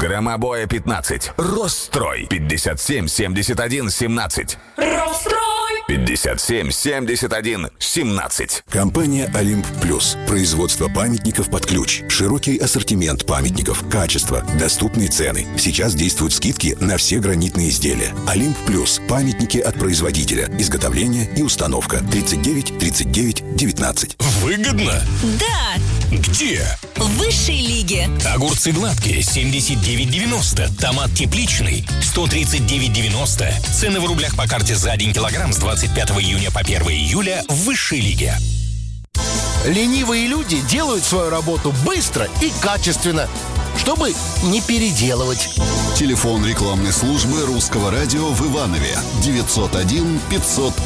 Громобоя 15. Росстрой 57 71 17. Росстрой 57 71 17. Компания «Олимп Плюс». Производство памятников под ключ. Широкий ассортимент памятников. Качество. Доступные цены. Сейчас действуют скидки на все гранитные изделия. «Олимп Плюс». Памятники от производителя. Изготовление и установка. 39 39 19. Выгодно? Да! Где? В высшей лиге. Огурцы гладкие 79,90. Томат тепличный 139,90. Цены в рублях по карте за 1 килограмм с 25 июня по 1 июля в высшей лиге. Ленивые люди делают свою работу быстро и качественно, чтобы не переделывать. Телефон рекламной службы «Русского радио» в Иванове 901 500